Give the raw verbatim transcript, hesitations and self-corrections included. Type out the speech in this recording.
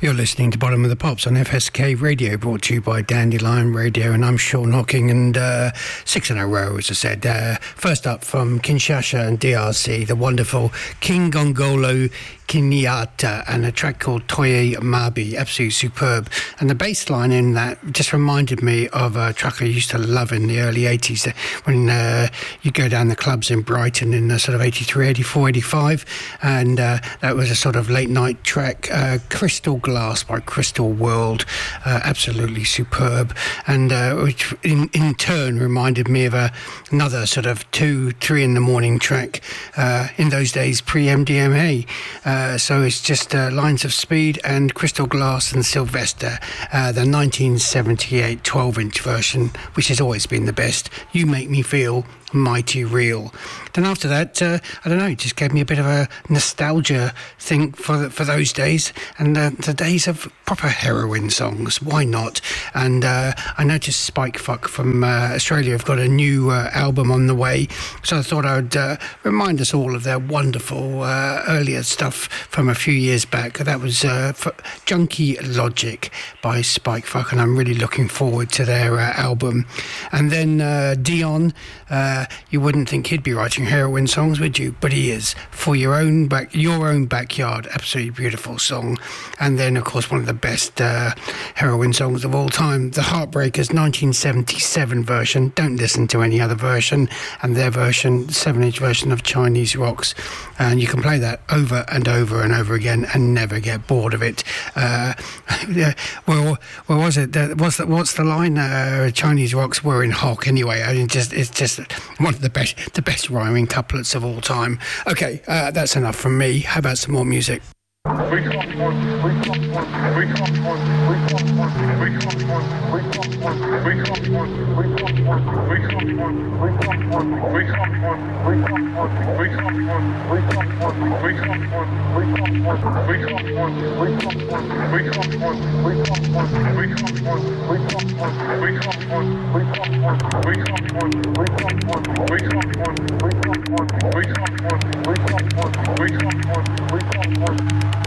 You're listening to Bottom of the Pops on F S K Radio, brought to you by Dandelion Radio, and I'm Sean Hocking, and uh, six in a row, as I said. Uh, first up from Kinshasa and D R C, the wonderful King Gongolo Kenyatta, and a track called Toye Mabi, absolutely superb. And the bass line in that just reminded me of a track I used to love in the early eighties, when uh, you go down the clubs in Brighton in the sort of eighty-three, eighty-four, eighty-five, and uh, that was a sort of late night track, uh, Crystal Glass by Crystal World, uh, absolutely superb, and uh, which in, in turn reminded me of a, another sort of two, three in the morning track, uh, in those days pre-M D M A. Uh, so it's just uh, Lines of Speed and Crystal Glass and Sylvester, uh, the nineteen seventy-eight twelve-inch version, which has always been the best. You Make Me Feel Mighty Real. Then after that, uh, I don't know, it just gave me a bit of a nostalgia thing for the, for those days, and uh, the days of proper heroin songs. Why not? And uh, I noticed Spike Fuck from uh, Australia have got a new uh, album on the way, so I thought I'd uh, remind us all of their wonderful uh, earlier stuff from a few years back. That was uh, Junkie Logic by Spike Fuck, and I'm really looking forward to their uh, album. And then uh, Dion, uh, you wouldn't think he'd be writing heroin songs, would you? But he is. For Your Own Back, Your Own Backyard, absolutely beautiful song. And then, of course, one of the best uh, heroin songs of all time, The Heartbreakers nineteen seventy-seven version. Don't listen to any other version. And their version, seven-inch version of Chinese Rocks. And you can play that over and over and over again and never get bored of it. Uh, well, where was it? What's the, what's the line? Uh, Chinese Rocks were in hock anyway. I mean, just it's just one of the best, the best rhyming couplets of all time. Okay, uh, that's enough from me. How about some more music? We